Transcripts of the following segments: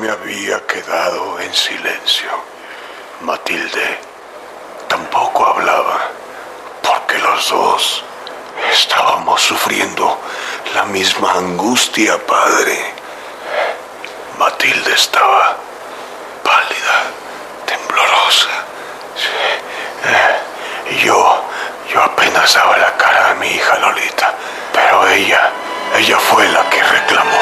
me había quedado en silencio. Matilde tampoco hablaba, porque los dos estábamos sufriendo la misma angustia, padre. Matilde estaba pálida, temblorosa. Yo apenas daba la cara a mi hija Lolita, pero ella fue la que reclamó.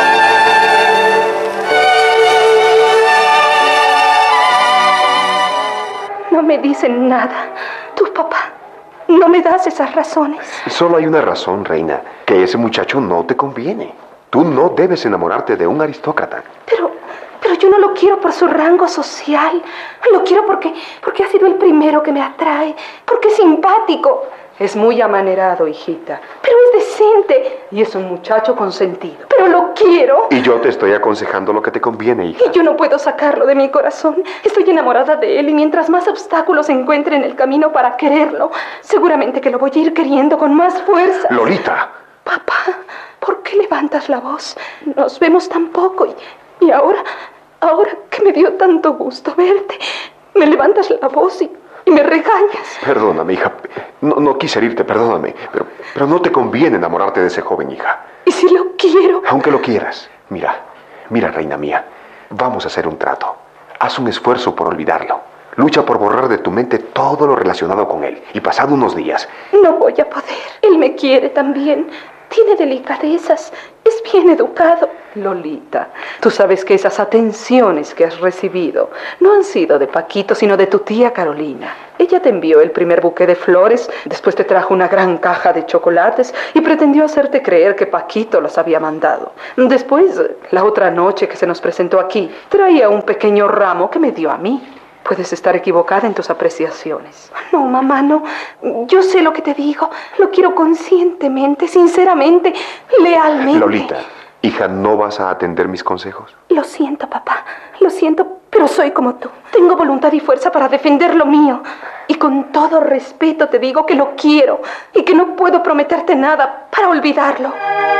No me dicen nada. Tu papá, no me das esas razones. Solo hay una razón, reina, que ese muchacho no te conviene. Tú no debes enamorarte de un aristócrata. Pero yo no lo quiero por su rango social. Lo quiero porque ha sido el primero que me atrae, porque es simpático. Es muy amanerado, hijita. Pero es decente. Y es un muchacho con sentido. Pero lo quiero. Y yo te estoy aconsejando lo que te conviene, hija. Y yo no puedo sacarlo de mi corazón. Estoy enamorada de él y mientras más obstáculos encuentre en el camino para quererlo, seguramente que lo voy a ir queriendo con más fuerza. ¡Lolita! Papá, ¿por qué levantas la voz? Nos vemos tan poco y ahora que me dio tanto gusto verte, me levantas la voz y me regañas. Perdóname, hija. No quise herirte, perdóname. Pero no te conviene enamorarte de ese joven, hija. ¿Y si lo quiero? Aunque lo quieras. Mira, reina mía. Vamos a hacer un trato. Haz un esfuerzo por olvidarlo. Lucha por borrar de tu mente todo lo relacionado con él. Y pasado unos días... No voy a poder. Él me quiere también. Tiene delicadezas. Es bien educado. Lolita, tú sabes que esas atenciones que has recibido no han sido de Paquito, sino de tu tía Carolina. Ella te envió el primer buque de flores, después te trajo una gran caja de chocolates y pretendió hacerte creer que Paquito los había mandado. Después, la otra noche que se nos presentó aquí, traía un pequeño ramo que me dio a mí. Puedes estar equivocada en tus apreciaciones. No, mamá, no. Yo sé lo que te digo. Lo quiero conscientemente, sinceramente, lealmente. Lolita, hija, ¿no vas a atender mis consejos? Lo siento, papá. Lo siento, pero soy como tú. Tengo voluntad y fuerza para defender lo mío. Y con todo respeto te digo que lo quiero y que no puedo prometerte nada para olvidarlo.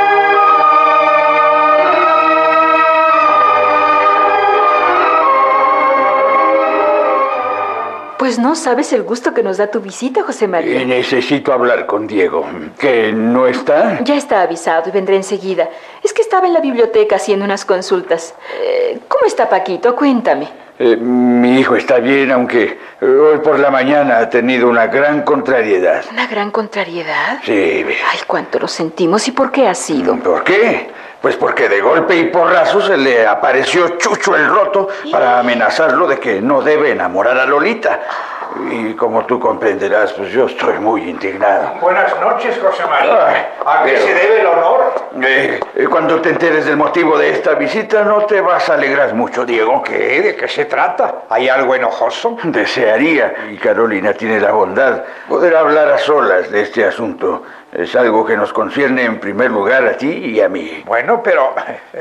Pues no sabes el gusto que nos da tu visita, José María. Necesito hablar con Diego. ¿Que no está? Ya está avisado y vendré enseguida. Es que estaba en la biblioteca haciendo unas consultas. ¿Cómo está Paquito? Cuéntame. Mi hijo está bien, aunque hoy por la mañana ha tenido una gran contrariedad. ¿Una gran contrariedad? Sí. Ay, cuánto lo sentimos. ¿Y por qué ha sido? ¿Por qué? Pues porque de golpe y porrazo se le apareció Chucho el Roto para amenazarlo de que no debe enamorar a Lolita. Y como tú comprenderás, pues yo estoy muy indignado. Buenas noches, José María. ¿A qué se debe el honor? Cuando te enteres del motivo de esta visita, no te vas a alegrar mucho, Diego. ¿Qué? ¿De qué se trata? ¿Hay algo enojoso? Desearía, y Carolina tiene la bondad, poder hablar a solas de este asunto. Es algo que nos concierne en primer lugar a ti y a mí. Bueno, pero,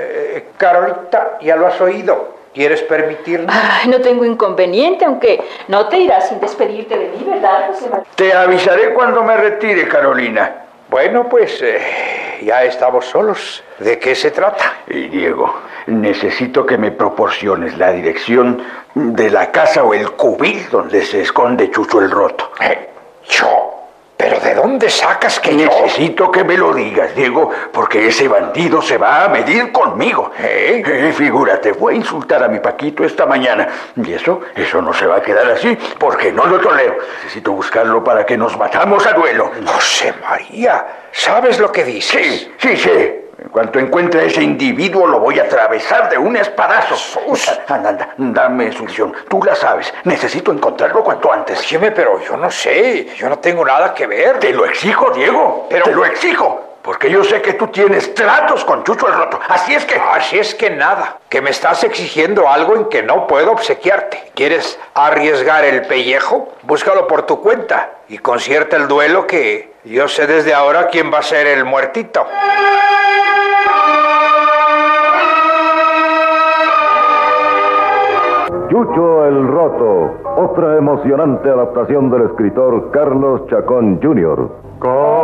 Carolita, ya lo has oído. ¿Quieres permitirme? Ay, no tengo inconveniente, aunque no te irás sin despedirte de mí, ¿verdad, José María? Te avisaré cuando me retire, Carolina. Bueno, pues ya estamos solos. ¿De qué se trata? Diego, necesito que me proporciones la dirección de la casa o el cubil donde se esconde Chucho el Roto. ¿Yo? ¿Pero de dónde sacas que Necesito que me lo digas, Diego, porque ese bandido se va a medir conmigo. Figúrate, fue a insultar a mi Paquito esta mañana. Y eso no se va a quedar así, porque no lo tolero. Necesito buscarlo para que nos matamos a duelo. José María, ¿sabes lo que dices? Sí. En cuanto encuentre a ese individuo, lo voy a atravesar de un espadazo. Anda, dame solución. Tú la sabes. Necesito encontrarlo cuanto antes. Óyeme, pero yo no sé. Yo no tengo nada que ver. Te lo exijo, Diego. Pero... Te lo exijo. Porque yo sé que tú tienes tratos con Chucho el Roto. Así es que nada. Que me estás exigiendo algo en que no puedo obsequiarte. ¿Quieres arriesgar el pellejo? Búscalo por tu cuenta. Y concierta el duelo que yo sé desde ahora quién va a ser el muertito. Chucho el Roto, otra emocionante adaptación del escritor Carlos Chacón Jr.